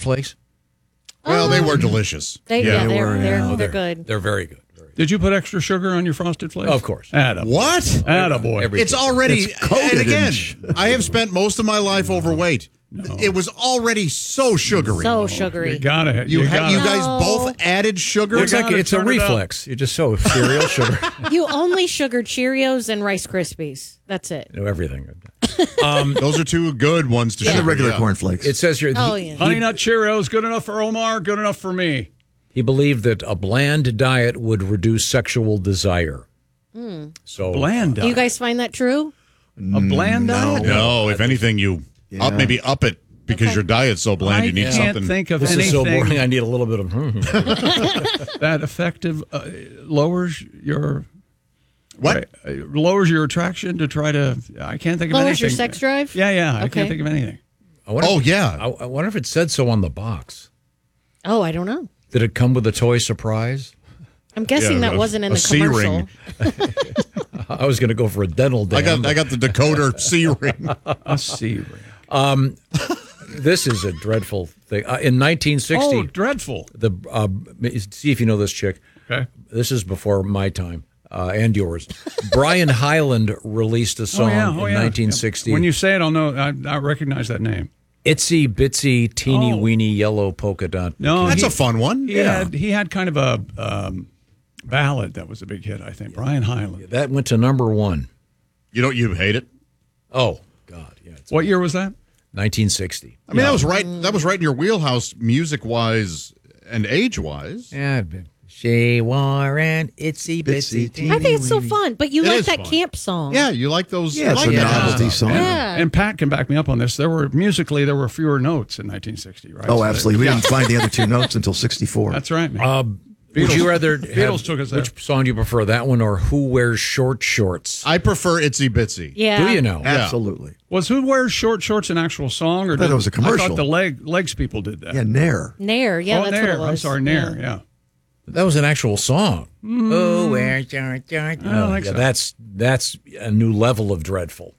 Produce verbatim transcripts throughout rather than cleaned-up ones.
Flakes? Well, they were delicious. They, yeah, yeah. they're, were, they're, yeah. they're good. They're very good. Very good. Did you put extra sugar on your Frosted Flakes? Of course. Attaboy. What? Attaboy. Every- It's already, It's coated and again, in- I have spent most of my life overweight. It was already so sugary. So sugary. You gotta. you, You, ha- gotta. you guys No. both added sugar? It's like gotta it's a turn it up. reflex. You just so cereal sugar. You only sugared Cheerios and Rice Krispies. That's it. You know, everything. Those are two good ones to And sugar. the regular yeah. cornflakes. It says here. Oh, he, yeah. Honey Nut Cheerios, good enough for Omar, good enough for me. he believed that a bland diet would reduce sexual desire. So Bland Do diet. you guys find that true? a bland diet? No, if anything, you up maybe up it because Okay. your diet's so bland. I you need can't something. think of This anything is so boring. I need a little bit of. that effective uh, lowers your What? uh, lowers your attraction to try to. I can't think of Lowers your anything. sex drive? Yeah, yeah. I Okay. can't think of anything. I wonder Oh if- yeah. I, I wonder if it said so on the box. Oh, I don't know. Did it come with a toy surprise? I'm guessing Yeah, that a- wasn't in a the C commercial. ring. I was going to go for a dental dam. I got I got the decoder C ring. A C ring. This is a dreadful thing. Uh, in nineteen sixty, Oh, dreadful. the uh, see if you know this chick. Okay. This is before my time uh, and yours. Brian Hyland released a song oh, yeah. Oh, in yeah. nineteen sixty. When you say it, I'll know. I, I recognize that name. Itsy bitsy teeny Oh. weeny yellow polka dot. No, That's he, a fun one. He Yeah. had he had kind of a um, ballad that was a big hit. I think Brian Hyland. That went to number one. You don't you hate it? Oh God, yeah. It's What year was that? nineteen sixty. I mean, that was right. That was right in your wheelhouse, music wise and age wise. Yeah. She wore an itsy bitsy Bitsy teeny. I think it's so fun, but you It like is that fun. camp song. Yeah, you like those? Yeah, you it's like a that novelty stuff. song. Yeah. And Pat can back me up on this. There were musically there were fewer notes in nineteen sixty, right? Oh, So absolutely. We didn't find the other two notes until sixty-four. That's right. Man. Uh, would you rather Beatles have, took us there. which song do you prefer, that one or Who Wears Short Shorts? I prefer Itsy Bitsy. Yeah. Do you know? Absolutely. Was Who Wears Short Shorts an actual song, or thought did, it was a I commercial. thought the leg legs people did that. Yeah, Nair. Nair. Yeah, oh, that's Nair. what it was. I'm sorry, Nair. Yeah. That was an actual song. Who wears short shorts? I don't Oh, think yeah, so. that's that's a new level of dreadful.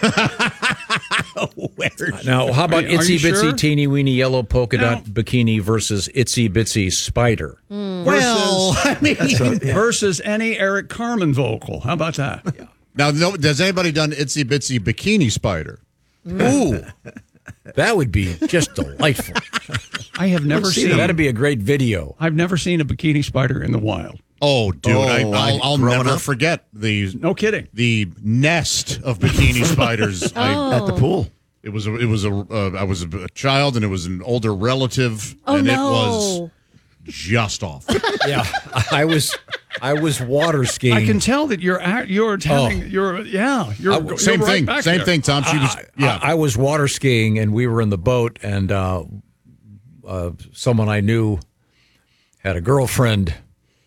Now, how about Are you- are Itsy you Bitsy sure? Teeny Weeny Yellow Polka No. Dot Bikini versus Itsy Bitsy Spider? Well, I mean, Versus any Eric Carmen vocal. How about that? now no, has anybody done Itsy Bitsy Bikini Spider? Ooh, that would be just delightful. I have never See, seen. that'd be a great video. I've never seen a bikini spider in the wild. Oh, dude, Oh, I, I- I'll, I'll growing never up- forget the No kidding. the nest of bikini spiders. I, At the pool. it was a, it was a uh, I was a child and it was an older relative, Oh, and no. it was just awful. Yeah, I was I was water skiing. I can tell that you're act, you're telling you're yeah you're, I- you're Same right thing, back same there. thing. Tom, she was yeah. I, I was water skiing and we were in the boat and uh, uh, someone I knew had a girlfriend.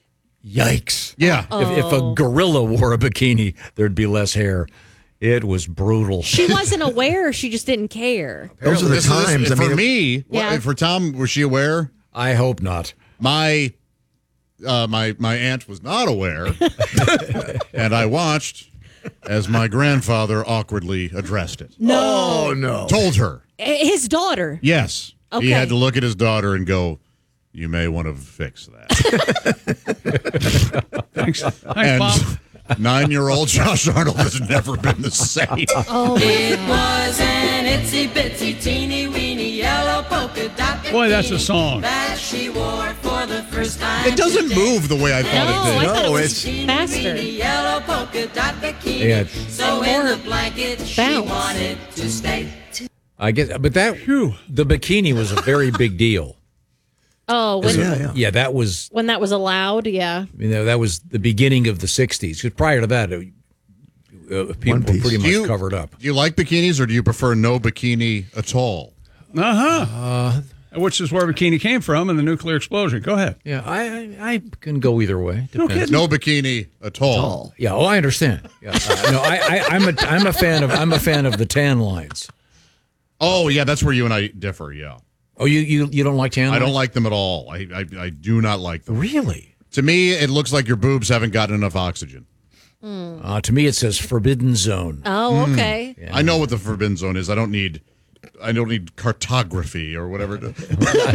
Yikes. Yeah. If, if a gorilla wore a bikini, there'd be less hair. It was brutal. She wasn't aware. She just didn't care. Those are the This is- times. I for mean, me, Yeah. wha- for Tom, was she aware? I hope not. My uh, my my aunt was not aware, and I watched as my grandfather awkwardly addressed it. Oh, no. Told her, His daughter. yes. Okay. He had to look at his daughter and go, "You may want to fix that." Thanks, thanks and Bob. nine-year-old Josh Arnold has never been the same. Oh, my It God. was an itsy bitsy teeny weeny yellow polka dot Boy, that's a bikini song. that she wore for the first time. It doesn't move the way I No, thought I it did. thought it No, was it's- Teeny faster. weeny yellow polka dot bikini. Yeah. So And in more the blanket she bounce. wanted to stay. I guess, but that Phew. the bikini was a very big deal. Oh, when, Yeah, yeah. Yeah, that was when that was allowed, yeah. you know that was the beginning of the sixties. Because prior to that, uh, uh, people One were piece. pretty Do much you, covered up. do you like bikinis or do you prefer no bikini at all? Uh-huh. Which is where bikini came from and the nuclear explosion. Go ahead. Yeah, I I, I can go either way. No Depends. kidding. No bikini at all. Tall. Yeah, oh, I understand. Yeah, uh, no, I, I I'm a I'm a fan of I'm a fan of the tan lines. Oh, yeah, that's where you and I differ, yeah. Oh, you you, you don't like tan? I don't lines? like them at all. I, I, I do not like them. Really. To me, it looks like your boobs haven't gotten enough oxygen. Uh, to me, it says forbidden zone. Oh, okay. I know what the forbidden zone is. I don't need I don't need cartography or whatever. To,